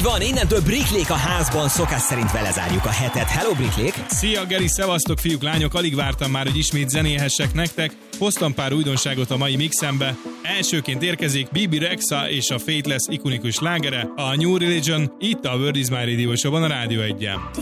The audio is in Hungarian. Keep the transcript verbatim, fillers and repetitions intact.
van, innentől Bricklék a házban, szokás szerint vele zárjuk a hetet. Hello, Bricklék! Szia, Geri, szevasztok, fiúk, lányok, alig vártam már, hogy ismét zenéhessek nektek. Hoztam pár újdonságot a mai mixembe. Elsőként érkezik Bibi Rexha és a Faithless ikonikus slágere, a New Religion, itt a World is My Radio Show-ban a Rádió egyen.